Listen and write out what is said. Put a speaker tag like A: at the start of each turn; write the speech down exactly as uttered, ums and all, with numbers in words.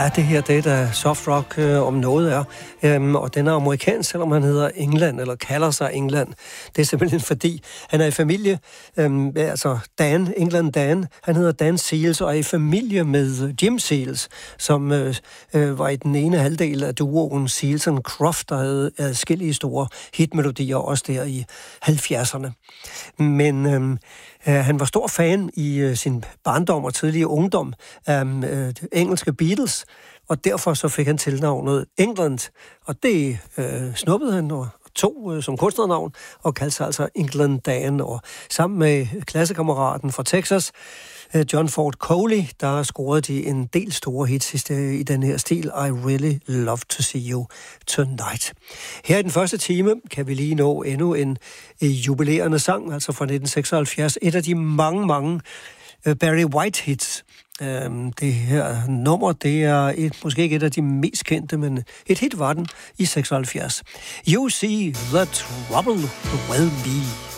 A: Ja, det her, det er da soft rock øh, om noget er. Øhm, og den er amerikansk, selvom han hedder England, eller kalder sig England. Det er simpelthen fordi, han er i familie, øhm, altså Dan, England Dan, han hedder Dan Seals, og er i familie med Jim Seals, som øh, øh, var i den ene halvdel af duoen Seals and Croft, der havde adskillige store hitmelodier, også der i halvfjerdserne. Men øhm, øh, han var stor fan i øh, sin barndom og tidlige ungdom af øh, engelske Beatles, og derfor så fik han tilnavnet England, og det øh, snuppede han og tog øh, som kunstnernavn, og kaldte sig altså England Dan, og sammen med klassekammeraten fra Texas, øh, John Ford Coley, der scorede de en del store hits i, i den her stil, I Really Love to See You Tonight. Her i den første time kan vi lige nå endnu en øh, jubilerende sang, altså fra nitten seksoghalvfjerds, et af de mange, mange øh, Barry White hits. Um, det her nummer, det er et, måske ikke et af de mest kendte, men et hit var den i seksoghalvfjerds. You See the Trouble Will Be.